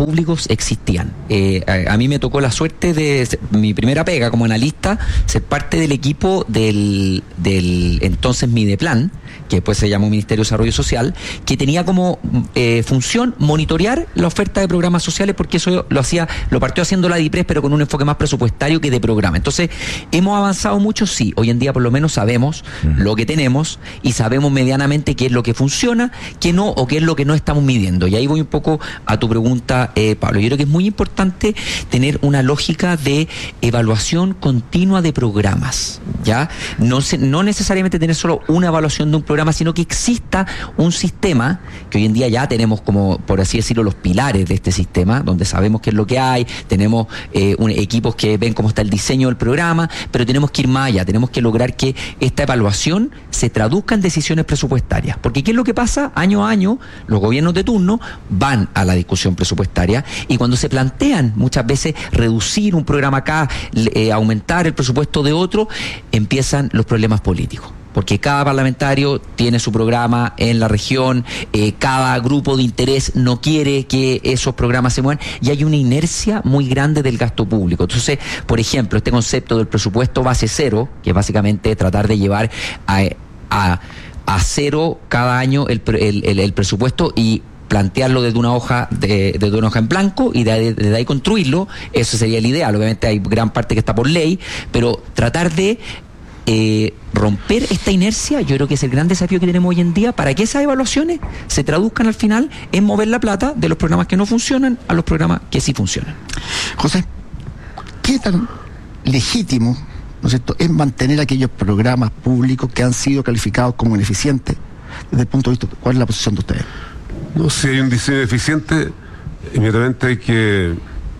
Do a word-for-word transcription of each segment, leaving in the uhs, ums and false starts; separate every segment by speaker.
Speaker 1: públicos existían. Eh, a, a mí me tocó la suerte de ser, mi primera pega como analista, ser parte del equipo del, del entonces Mideplan, que después se llamó Ministerio de Desarrollo Social, que tenía como eh, función monitorear la oferta de programas sociales, porque eso lo hacía, lo partió haciendo la DIPRES, pero con un enfoque más presupuestario que de programa. Entonces, hemos avanzado mucho, sí. Hoy en día por lo menos sabemos mm. lo que tenemos y sabemos medianamente qué es lo que funciona, qué no, o qué es lo que no estamos midiendo. Y ahí voy un poco a tu pregunta, eh, Pablo. Yo creo que es muy importante tener una lógica de evaluación continua de programas, ¿ya? No, se, no necesariamente tener solo una evaluación de un programa, sino que exista un sistema, que hoy en día ya tenemos como, por así decirlo, los pilares de este sistema, donde sabemos qué es lo que hay, tenemos eh, un, equipos que ven cómo está el diseño del programa, pero tenemos que ir más allá, tenemos que lograr que esta evaluación se traduzca en decisiones presupuestarias. Porque ¿qué es lo que pasa? Año a año, los gobiernos de turno van a la discusión presupuestaria y cuando se plantean muchas veces reducir un programa acá, eh, aumentar el presupuesto de otro, empiezan los problemas políticos. Porque cada parlamentario tiene su programa en la región, eh, cada grupo de interés no quiere que esos programas se muevan y hay una inercia muy grande del gasto público. Entonces, por ejemplo, este concepto del presupuesto base cero, que es básicamente tratar de llevar a, a, a cero cada año el, el, el, el presupuesto y plantearlo desde una hoja de, desde una hoja en blanco y de, de ahí construirlo, eso sería el ideal. Obviamente hay gran parte que está por ley, pero tratar de Eh, romper esta inercia, yo creo que es el gran desafío que tenemos hoy en día para que esas evaluaciones se traduzcan al final en mover la plata de los programas que no funcionan a los programas que sí funcionan.
Speaker 2: José, ¿qué tan legítimo, ¿no es cierto?, es mantener aquellos programas públicos que han sido calificados como ineficientes desde el punto de vista? ¿Cuál es la posición de ustedes?
Speaker 3: No, si hay un diseño eficiente, inmediatamente hay que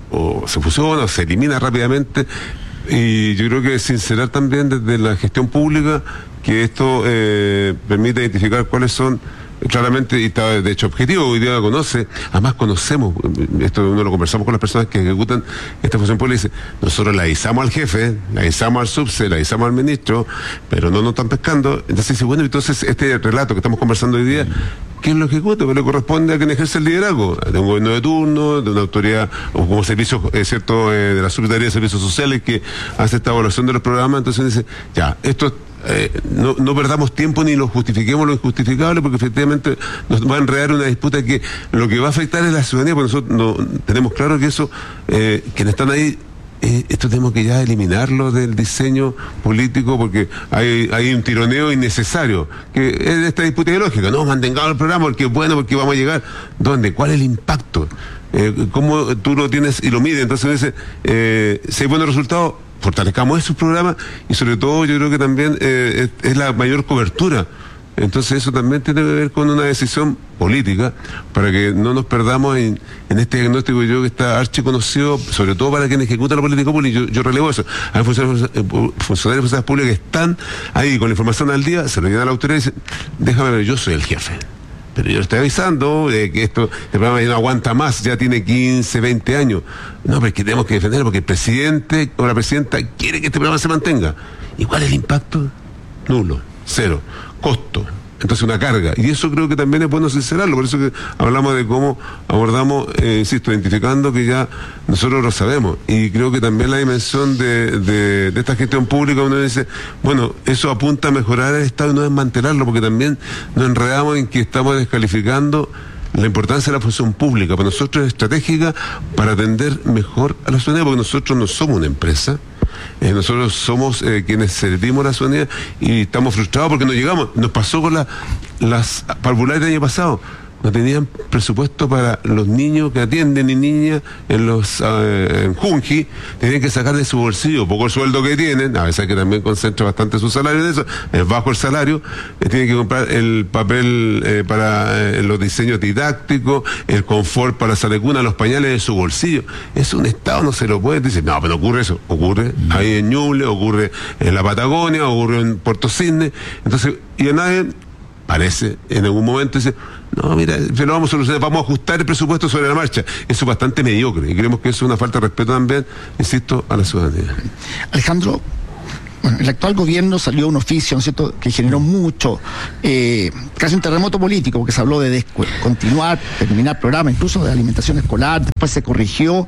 Speaker 3: o se fusiona o se elimina rápidamente. Y yo creo que sincerar también desde la gestión pública que esto eh, permite identificar cuáles son claramente, y está de hecho objetivo, hoy día lo conoce, además conocemos, esto uno lo conversamos con las personas que ejecutan esta función pública, y dice, nosotros la avisamos al jefe, la avisamos al subse, la avisamos al ministro, pero no nos están pescando. Entonces dice, bueno, entonces este relato que estamos conversando hoy día, ¿quién lo ejecuta? Pues le corresponde a quien ejerce el liderazgo, de un gobierno de turno, de una autoridad, o como servicios, es cierto, eh, de la Secretaría de Servicios Sociales que hace esta evaluación de los programas. Entonces dice, ya, esto Eh, no, no perdamos tiempo ni lo justifiquemos lo injustificable, porque efectivamente nos va a enredar una disputa que lo que va a afectar es la ciudadanía, porque nosotros no, tenemos claro que eso, eh, quienes están ahí, eh, esto tenemos que ya eliminarlo del diseño político, porque hay, hay un tironeo innecesario, que es esta disputa ideológica, no, mantengamos el programa porque es bueno, porque vamos a llegar. ¿Dónde? ¿Cuál es el impacto? Eh, ¿Cómo tú lo tienes y lo mides? Entonces dice, eh, si hay buenos resultados, fortalezcamos esos programas y sobre todo yo creo que también eh, es, es la mayor cobertura. Entonces eso también tiene que ver con una decisión política para que no nos perdamos en, en este diagnóstico, yo creo que está archiconocido, sobre todo para quienes ejecutan la política pública. Yo, yo relevo eso. Hay funcionarios, funcionarios de fuerzas públicas que están ahí con la información al día, se lo llevan a la autoridad y dicen, déjame ver, yo soy el jefe. Pero yo le estoy avisando de que esto, el programa ya no aguanta más, ya tiene quince, veinte años. No, pero es que tenemos que defenderlo porque el presidente o la presidenta quiere que este programa se mantenga. ¿Y cuál es el impacto? Nulo, cero, costo. Entonces una carga. Y eso creo que también es bueno sincerarlo. Por eso que hablamos de cómo abordamos, eh, insisto, identificando que ya nosotros lo sabemos. Y creo que también la dimensión de, de, de esta gestión pública, uno dice, bueno, eso apunta a mejorar el Estado y no desmantelarlo, porque también nos enredamos en que estamos descalificando la importancia de la función pública. Para nosotros es estratégica para atender mejor a la ciudadanía, porque nosotros no somos una empresa. Eh, nosotros somos eh, quienes servimos a la ciudadanía y estamos frustrados porque no llegamos. Nos pasó con la, las parvulares del año pasado. No tenían presupuesto para los niños que atienden y niñas en los uh, en Junji, tenían que sacar de su bolsillo, poco el sueldo que tienen, a veces que también concentra bastante su salario en eso, es bajo el salario, eh, tienen que comprar el papel eh, para eh, los diseños didácticos, el confort para salir cuna, los pañales de su bolsillo. Es un Estado, no se lo puede decir, no, pero no ocurre eso, ocurre no. ahí en Ñuble, ocurre en la Patagonia, ocurre en Puerto Cisne. Entonces, y a nadie parece en algún momento dice, no, mira, pero vamos a solucionar, vamos a ajustar el presupuesto sobre la marcha. Eso es bastante mediocre y creemos que eso es una falta de respeto también, insisto, a la ciudadanía.
Speaker 2: Alejandro, Bueno, el actual gobierno salió un oficio, ¿no es cierto?, que generó mucho, eh, casi un terremoto político, porque se habló de descu- continuar, terminar programas, incluso de alimentación escolar, después se corrigió.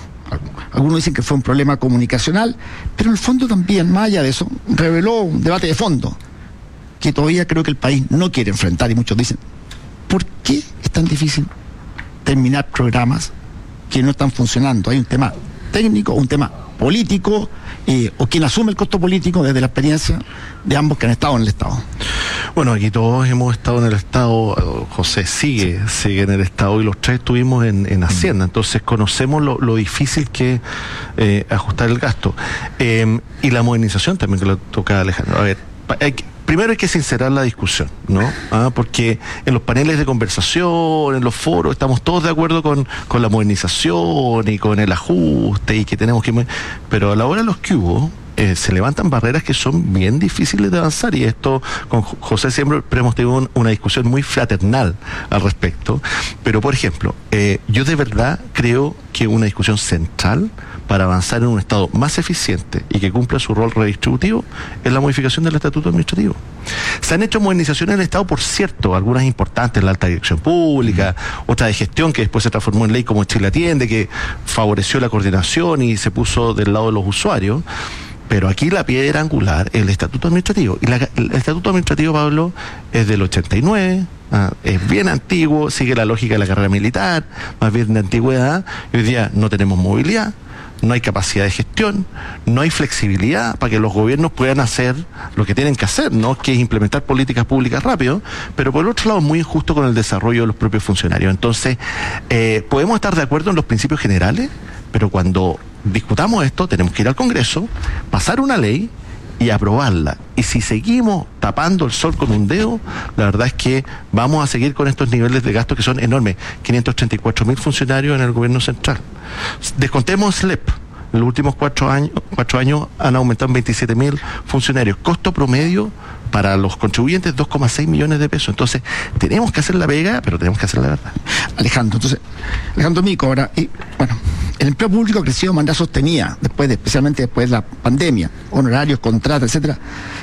Speaker 2: Algunos dicen que fue un problema comunicacional, pero en el fondo también, más allá de eso, reveló un debate de fondo que todavía creo que el país no quiere enfrentar, y muchos dicen, ¿por qué es tan difícil terminar programas que no están funcionando? Hay un tema técnico, un tema político, eh, o quien asume el costo político desde la experiencia de ambos que han estado en el Estado.
Speaker 4: Bueno, aquí todos hemos estado en el Estado, José sigue, sigue en el Estado, y los tres estuvimos en, en Hacienda, entonces conocemos lo, lo difícil que es eh, ajustar el gasto. Eh, y la modernización también que le toca a Alejandro. A ver, hay que, primero hay que sincerar la discusión, ¿no? Ah, porque en los paneles de conversación, en los foros, estamos todos de acuerdo con, con la modernización y con el ajuste y que tenemos que... Pero a la hora de los que hubo, eh, se levantan barreras que son bien difíciles de avanzar, y esto con José siempre hemos tenido un, una discusión muy fraternal al respecto. Pero, por ejemplo, eh, yo de verdad creo que una discusión central para avanzar en un Estado más eficiente y que cumpla su rol redistributivo es la modificación del estatuto administrativo. Se han hecho modernizaciones en el Estado, por cierto, algunas importantes, la alta dirección pública, otra de gestión que después se transformó en ley como Chile Atiende, que favoreció la coordinación y se puso del lado de los usuarios. Pero aquí la piedra angular es el estatuto administrativo. Y la, el estatuto administrativo, Pablo, es del ochenta y nueve, ah, es bien antiguo, sigue la lógica de la carrera militar, más bien de antigüedad, y hoy día no tenemos movilidad, no hay capacidad de gestión, no hay flexibilidad para que los gobiernos puedan hacer lo que tienen que hacer, ¿no? Que es implementar políticas públicas rápido, pero por el otro lado es muy injusto con el desarrollo de los propios funcionarios. Entonces, eh, podemos estar de acuerdo en los principios generales, pero cuando discutamos esto tenemos que ir al Congreso, pasar una ley y aprobarla. Y si seguimos tapando el sol con un dedo, la verdad es que vamos a seguir con estos niveles de gasto que son enormes. quinientos treinta y cuatro mil funcionarios en el gobierno central. Descontemos S L E P. En los últimos cuatro años, cuatro años han aumentado en veintisiete mil funcionarios. Costo promedio para los contribuyentes, dos coma seis millones de pesos. Entonces, tenemos que hacer la pega, pero tenemos que hacer la verdad.
Speaker 2: Alejandro, entonces, Alejandro Mico, ahora, y, bueno, el empleo público ha crecido de manera sostenida, después de, especialmente después de la pandemia, honorarios, contratos, etcétera.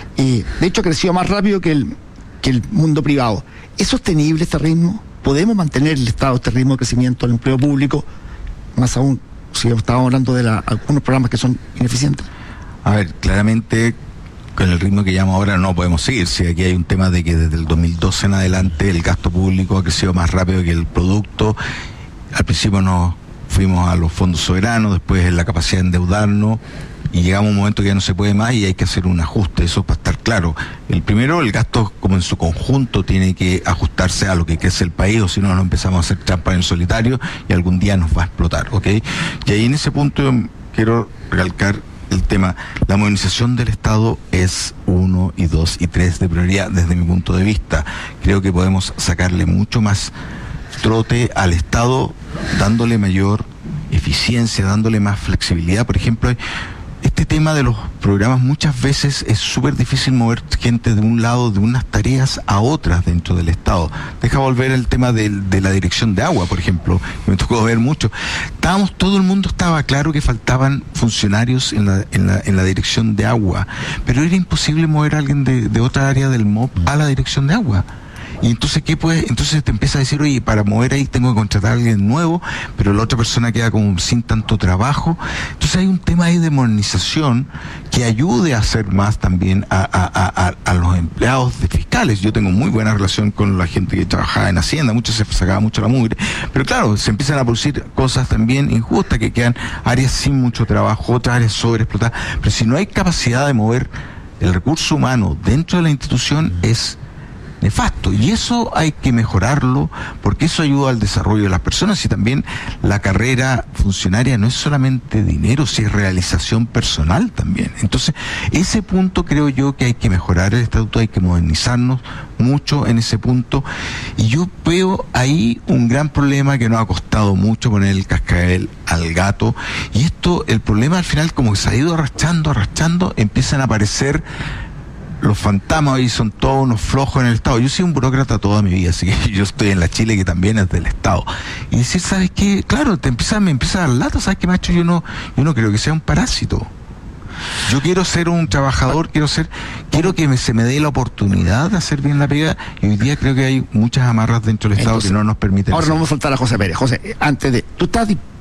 Speaker 2: Y de hecho ha crecido más rápido que el, que el mundo privado. ¿Es sostenible este ritmo? ¿Podemos mantener el Estado este ritmo de crecimiento del empleo público? Más aún, si estábamos hablando de la, algunos programas que son ineficientes.
Speaker 5: A ver, claramente con el ritmo que llevamos ahora no podemos seguir. Si aquí hay un tema de que desde el dos mil doce en adelante el gasto público ha crecido más rápido que el producto. Al principio nos fuimos a los fondos soberanos, después en la capacidad de endeudarnos, y llegamos a un momento que ya no se puede más y hay que hacer un ajuste. Eso para estar claro. El primero, el gasto como en su conjunto tiene que ajustarse a lo que crece el país, o si no, nos empezamos a hacer trampas en solitario y algún día nos va a explotar, ¿ok? Y ahí en ese punto yo quiero recalcar el tema. La modernización del Estado es uno y dos y tres de prioridad desde mi punto de vista. Creo que podemos sacarle mucho más trote al Estado, dándole mayor eficiencia, dándole más flexibilidad. Por ejemplo, este tema de los programas, muchas veces es súper difícil mover gente de un lado, de unas tareas a otras dentro del Estado. Deja volver el tema de, de la dirección de agua, por ejemplo, que me tocó ver mucho. Estábamos, todo el mundo estaba claro que faltaban funcionarios en la, en la, en la dirección de agua, pero era imposible mover a alguien de, de otra área del M O P a la dirección de agua. Y entonces, ¿qué puede? Entonces te empieza a decir, oye, para mover ahí tengo que contratar a alguien nuevo, pero la otra persona queda como sin tanto trabajo. Entonces hay un tema ahí de modernización que ayude a hacer más también a, a, a, a los empleados de fiscales. Yo tengo muy buena relación con la gente que trabajaba en Hacienda, muchos se sacaba mucho la mugre, pero claro, se empiezan a producir cosas también injustas, que quedan áreas sin mucho trabajo, otras áreas sobreexplotadas. Pero si no hay capacidad de mover el recurso humano dentro de la institución, es nefasto, y eso hay que mejorarlo, porque eso ayuda al desarrollo de las personas. Y también la carrera funcionaria no es solamente dinero, si es realización personal también. Entonces, ese punto creo yo que hay que mejorar el estatuto, hay que modernizarnos mucho en ese punto, y yo veo ahí un gran problema que nos ha costado mucho poner el cascabel al gato, y esto, el problema al final, como que se ha ido arrastrando, arrastrando, empiezan a aparecer los fantasmas, y son todos unos flojos en el Estado. Yo soy un burócrata toda mi vida, así que yo estoy en la Chile que también es del Estado. Y decir, ¿sabes qué? Claro, te empieza, me empieza a dar lata, ¿sabes qué, macho? Yo no, yo no creo que sea un parásito. Yo quiero ser un trabajador, quiero ser, quiero que me, se me dé la oportunidad de hacer bien la pega, y hoy día creo que hay muchas amarras dentro del Estado
Speaker 2: Entonces,
Speaker 5: que no nos permiten
Speaker 2: ahora
Speaker 5: hacer.
Speaker 2: no vamos a soltar a José Pérez. José, antes de... ¿Tú estás